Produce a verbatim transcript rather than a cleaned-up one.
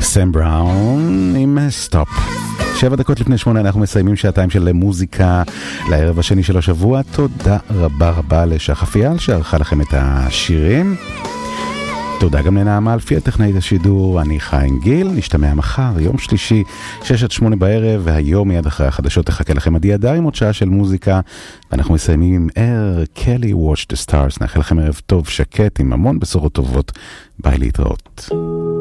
סם בראון עם סטופ. שבע דקות לפני שמונה אנחנו מסיימים שעתיים של מוזיקה לערב השני של השבוע. תודה רבה רבה לשחף אייל שערכה לכם את השירים. תודה גם לנעמה אלפי הטכנאית השידור. אני חיים גיל, נשתמע מחר יום שלישי שש עד שמונה בערב, והיום מיד אחרי החדשות תחכה לכם עדי הדר עם עוד שעה של מוזיקה, ואנחנו מסיימים עם אר קלי Watch the Stars. נאחל לכם ערב טוב שקט עם המון בשורות טובות. ביי, להתראות.